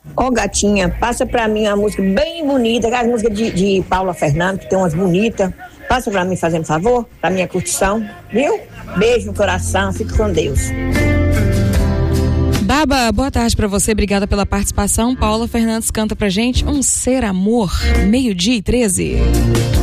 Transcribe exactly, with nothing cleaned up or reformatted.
Ô, oh, gatinha, passa pra mim uma música bem bonita, aquelas músicas de, de Paula Fernandes, que tem umas bonitas. Passa pra mim, fazendo favor, pra minha curtição, viu? Beijo no coração, fique com Deus. Baba, boa tarde pra você, obrigada pela participação. Paula Fernandes canta pra gente Um Ser Amor, meio-dia e treze.